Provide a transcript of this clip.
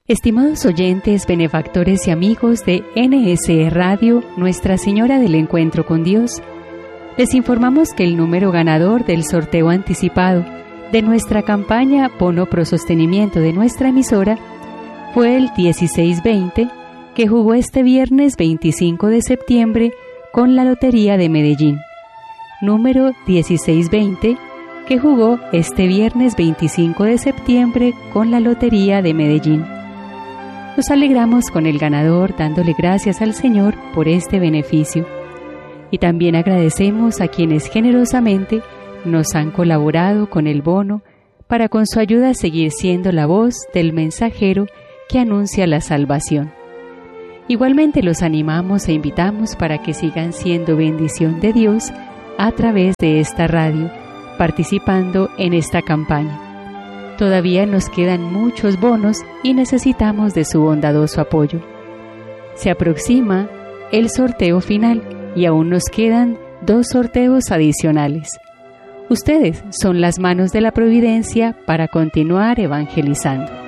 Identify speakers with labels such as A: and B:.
A: Estimados oyentes, benefactores y amigos de NSE Radio, Nuestra Señora del Encuentro con Dios, les informamos que el número ganador del sorteo anticipado de nuestra campaña Bono Pro Sostenimiento de nuestra emisora fue el 1620, que jugó este viernes 25 de septiembre con la Lotería de Medellín. Número 1620, que jugó este viernes 25 de septiembre con la Lotería de Medellín. Nos alegramos con el ganador dándole gracias al Señor por este beneficio. Y también agradecemos a quienes generosamente nos han colaborado con el bono para con su ayuda seguir siendo la voz del mensajero que anuncia la salvación. Igualmente los animamos e invitamos para que sigan siendo bendición de Dios a través de esta radio, participando en esta campaña. Todavía nos quedan muchos bonos y necesitamos de su bondadoso apoyo. Se aproxima el sorteo final y aún nos quedan 2 sorteos adicionales. Ustedes son las manos de la providencia para continuar evangelizando.